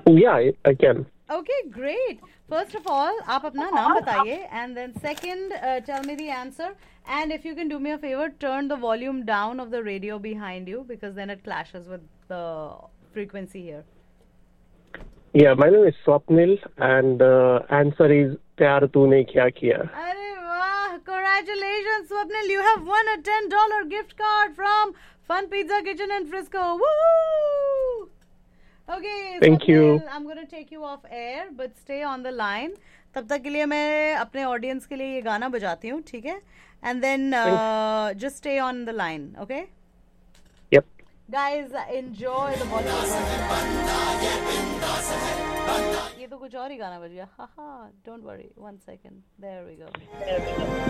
Yeah, I can. Okay, great. First of all, आप अपना नाम बताइए, and then second, tell me the answer. And if you can do me a favor, turn the volume down of the radio behind you because then it clashes with the frequency here. Yeah, my name is Swapnil, and answer is प्यार तूने क्या किया. अरे वाह! Congratulations, Swapnil. You have won a $10 gift card from Fun Pizza Kitchen in Frisco. Woo! Okay, Thank Swapnil, you. I'm going to take you off air, but stay on the line. तब तक के लिए मैं अपने audience के लिए ये गाना बजाती हूँ, ठीक है? And then just stay on the line, okay? Yep. Guys, enjoy the Bollywood version. ये तो कुछ और ही गाना बज गया. Haha, don't worry. 1 second. There we go.